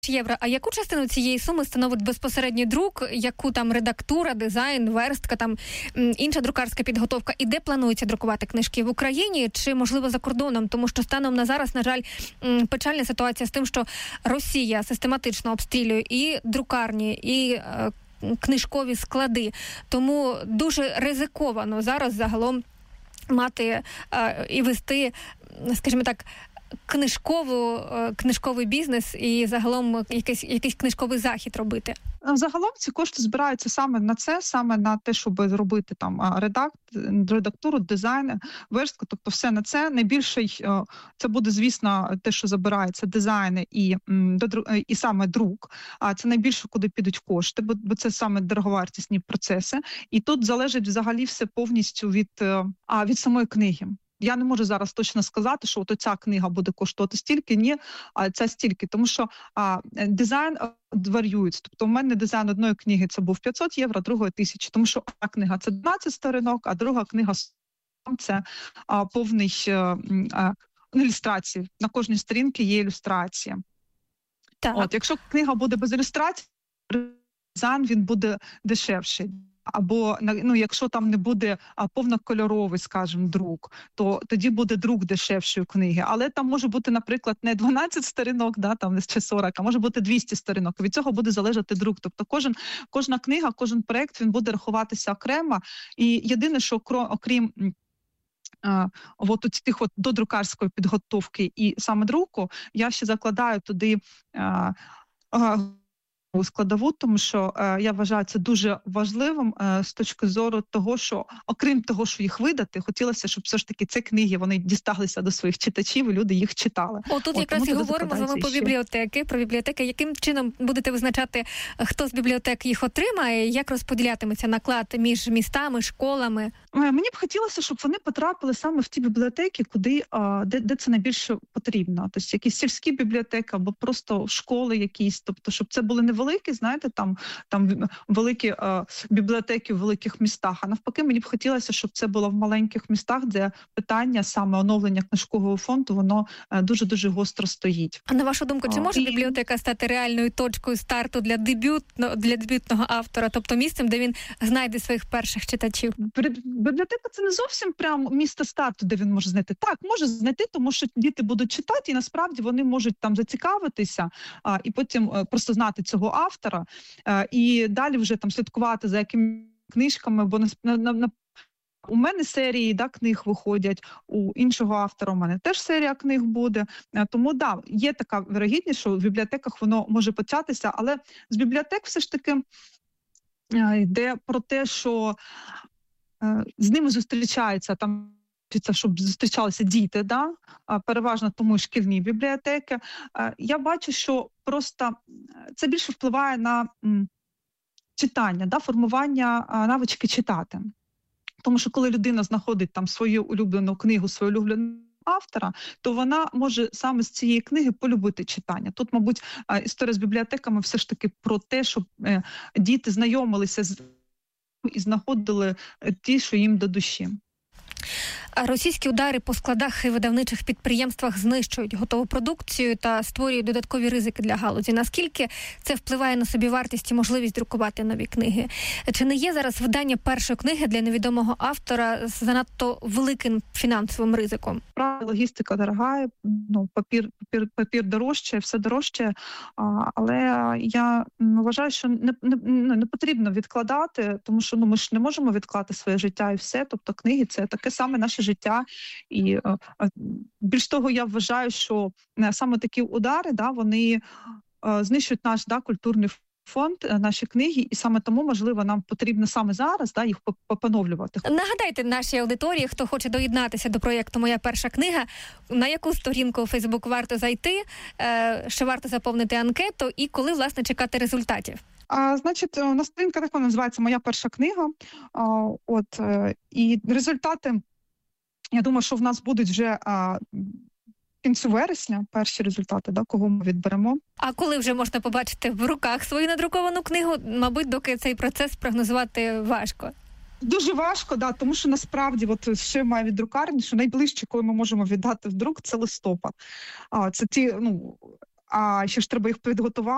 євро. А яку частину цієї суми становить безпосередній друк, яку там редактура, дизайн, верстка, там інша друкарська підготовка? І де планується друкувати книжки? В Україні чи, можливо, за кордоном? Тому що станом на зараз, на жаль, печальна ситуація з тим, що Росія систематично обстрілює і друкарні, і книжкові склади. Тому дуже ризиковано зараз загалом мати і вести, скажімо так, книжковий бізнес і загалом якийсь книжковий захід робити? Загалом ці кошти збираються саме на це, саме на те, щоб зробити там редактуру, дизайн, верстку, тобто все на це. Найбільший, це буде, звісно, те, що забирається, дизайн і саме друк. А це найбільше, куди підуть кошти, бо це саме дороговартісні процеси. І тут залежить взагалі все повністю від самої книги. Я не можу зараз точно сказати, що от ця книга буде коштувати стільки, ні, а ця стільки, тому що дизайн варіюється. Тобто у мене дизайн одної книги це був 500 євро, другої 1000, тому що одна книга це 12 сторінок, а друга книга це повний ілюстрації. На кожній сторінці є ілюстрація. Так. От, якщо книга буде без ілюстрації, дизайн він буде дешевший. Або, якщо там не буде повнокольоровий, скажімо, друк, то тоді буде друк дешевшої книги. Але там може бути, наприклад, не 12 сторінок, там ще 40, а може бути 200 сторінок. Від цього буде залежати друк. Тобто кожна книга, кожен проєкт, він буде рахуватися окремо. І єдине, що окрім тих до друкарської підготовки і саме друку, я ще закладаю туди складову, тому що я вважаю це дуже важливим з точки зору того, що окрім того, що їх видати, хотілося, щоб все ж таки ці книги, вони дісталися до своїх читачів і люди їх читали. Тут якраз і говоримо з вами про бібліотеки. Яким чином будете визначати, хто з бібліотек їх отримає, як розподілятиметься наклад між містами, школами? Мені б хотілося, щоб вони потрапили саме в ті бібліотеки, де це найбільше потрібно. Тобто якісь сільські бібліотеки або просто школи якісь, тобто щоб це були невеликі, знаєте, там великі бібліотеки в великих містах, а навпаки, мені б хотілося, щоб це було в маленьких містах, де питання саме оновлення книжкового фонду, воно дуже-дуже гостро стоїть. А на вашу думку, чи може бібліотека стати реальною точкою старту для дебютного автора, тобто місцем, де він знайде своїх перших читачів? Бібліотека – це не зовсім прям місце старту, де він може знайти. Так, може знайти, тому що діти будуть читати, і насправді вони можуть там зацікавитися, і потім просто знати цього автора, і далі вже там слідкувати за якими книжками, бо у мене серії книг виходять, у іншого автора у мене теж серія книг буде. Тому, є така вірогідність, що в бібліотеках воно може початися, але з бібліотек все ж таки йде про те, що з ними зустрічаються там, щоб зустрічалися діти, переважно тому шкільні бібліотеки. Я бачу, що просто це більше впливає на читання, формування навички читати. Тому що коли людина знаходить там свою улюблену книгу, свою улюблену автора, то вона може саме з цієї книги полюбити читання. Тут, мабуть, історія з бібліотеками все ж таки про те, щоб діти знайомилися і знаходили ті, що їм до душі. Російські удари по складах і видавничих підприємствах знищують готову продукцію та створюють додаткові ризики для галузі. Наскільки це впливає на собівартість і можливість друкувати нові книги? Чи не є зараз видання першої книги для невідомого автора з занадто великим фінансовим ризиком? Правда, логістика дорога, папір дорожче, все дорожче, але я вважаю, що не потрібно відкладати, тому що ми ж не можемо відклати своє життя і все, тобто книги – це таке саме наше життя. І більш того, я вважаю, що саме такі удари, вони знищують наш культурний фонд, наші книги, і саме тому, можливо, нам потрібно саме зараз їх поновлювати. Нагадайте нашій аудиторії, хто хоче доєднатися до проєкту «Моя перша книга», на яку сторінку у Фейсбук варто зайти, що варто заповнити анкету і коли, власне, чекати результатів? Значить, у нас сторінка така називається «Моя перша книга». І результати, я думаю, що в нас будуть вже в кінці вересня перші результати, кого ми відберемо. А коли вже можна побачити в руках свою надруковану книгу? Мабуть, доки цей процес прогнозувати важко. Дуже важко, тому що насправді, ще має від друкарні, що найближче, коли ми можемо віддати в друк, це листопад. Це ті, а ще ж треба їх підготувати.